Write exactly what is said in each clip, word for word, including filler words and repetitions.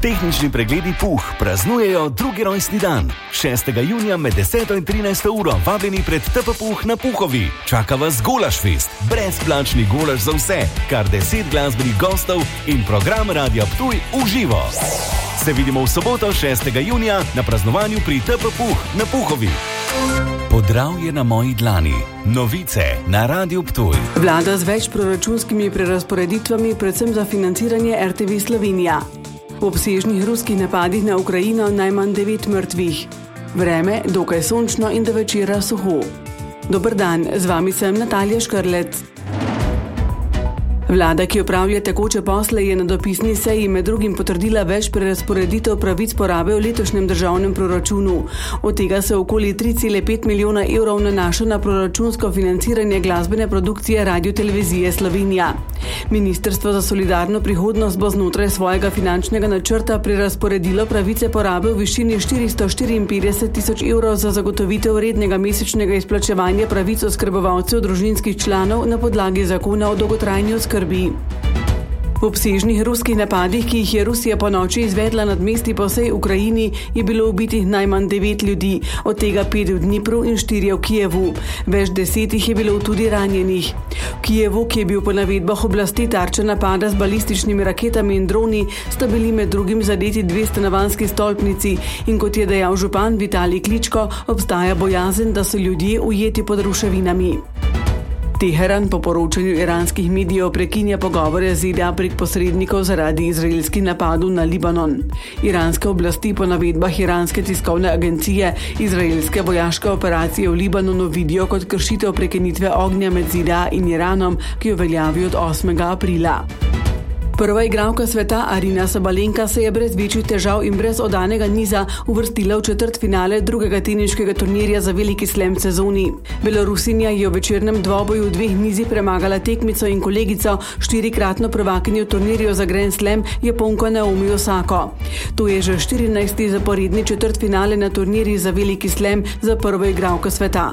Tehnični pregledi Puh praznujejo drugi rojstni dan. šestega junija med deseto in trinajsto uro vabljeni pred T P Puh na Puhovi. Čaka vas Golašfest, brezplačni golaš za vse, kar deset glasbenih gostov in program Radia Ptuj v živo. Se vidimo v soboto šestega junija na praznovanju pri T P Puh na Puhovi. Podravje na moji dlani. Novice na Radiu Ptuj. Vlada z več proračunskimi prerazporeditvami, predvsem za financiranje R T V Slovenija. V obsežnih ruskih napadih na Ukrajino najmanj devet mrtvih. Vreme dokaj sončno in do večera suho. Dober dan, z vami sem Natalija Škrlec. Vlada, ki opravlja tekoče posle, je na dopisni seji med drugim potrdila več prerazporeditev pravic porabe v letošnjem državnem proračunu. Od tega se okoli tri cele pet milijona evrov nanaša na proračunsko financiranje glasbene produkcije Radiotelevizije Slovenija. Ministrstvo za solidarno prihodnost bo znotraj svojega finančnega načrta prerazporedilo pravice porabe v višini štiristo štiriinpetdeset tisoč evrov za zagotovitev rednega mesečnega izplačevanja pravic oskrbovalcev družinskih članov na podlagi zakona o dolgotrajni oskrbi. V obsežnih ruskih napadih, ki jih je Rusija po noči izvedla nad mesti po vsej Ukrajini, je bilo ubitih najmanj devet ljudi, od tega pet v Dnipru in štirje v Kijevu. Več desetih je bilo tudi ranjenih. V Kijevu, ki je bil po navedbah oblasti tarča napada z balističnimi raketami in droni, sta bili med drugim zadeti dve stanovanjski stolpnici in kot je dejal župan Vitalij Kličko, obstaja bojazen, da so ljudje ujeti pod ruševinami. Teheran po poročanju iranskih medijev prekinja pogovore z Z D A prek posrednikov zaradi izraelskih napadov na Libanon. Iranske oblasti po navedbah iranske tiskovne agencije izraelske vojaške operacije v Libanonu vidijo kot kršitev prekinitve ognja med Z D A in Iranom, ki jo veljavi od osmega aprila. Prva igralka sveta Arina Sabalenka se je brez večjih težav in brez oddanega niza uvrstila v četrtfinale drugega teniškega turnirja za veliki slam sezoni. Belorusinja je v večernem dvoboju v dveh nizi premagala tekmico in kolegico, štirikratno prvakinjo v turnirju za Grand Slam, Japonko Naomi Osako. To je že štirinajsti zaporedni četrtfinale na turnirju za veliki slam za prvo igralko sveta.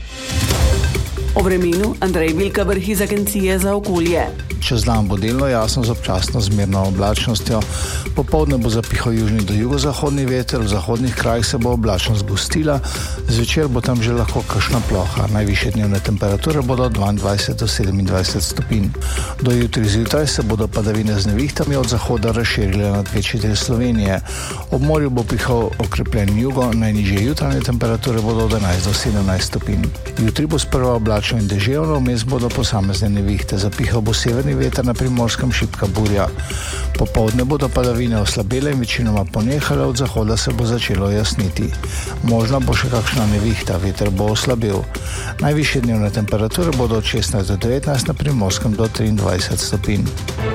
O vremenu Andrej Vilkavrh iz Agencije za okolje. Čez dan bo delno jasno z občasno zmerno oblačnostjo. Popoldne bo zapihal južni do jugozahodni veter, v zahodnih krajih se bo oblačnost gostila, zvečer bo tam že lahko kakšna ploha. Najvišje dnevne temperature bodo dvaindvajset do sedemindvajset stopinj. Do jutri zjutraj se bodo padavine z nevihtami od zahoda razširile nad večji del Slovenije. Ob morju bo pihal okrepljen jugo, najnižje jutranje temperature bodo od enajst do sedemnajst stopinj. Jutri bo sprva oblačno in deževno, vmes bodo posamezne nevihte, zapihal bo severni veter, na Primorskem šibka burja. Popoldne bodo padavine oslabele in večinoma ponehale, od zahoda se bo začelo jasniti. Možna bo še kakšna nevihta, veter bo oslabil. Najvišje dnevne temperature bodo od šestnajst do devetnajst, na Primorskem do triindvajset stopinj.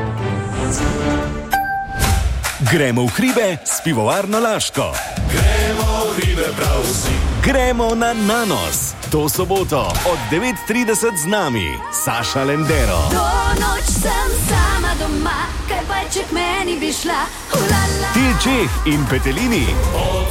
Gremo v hribe s pivovarno Laško. Gremo v hribe prav vsi. Gremo na Nanos. To soboto od devet trideset z nami Saša Lendero. Do noč sem sama doma, kaj pa če k meni bi šla. Ulala. Til Čeh in Petelini. Od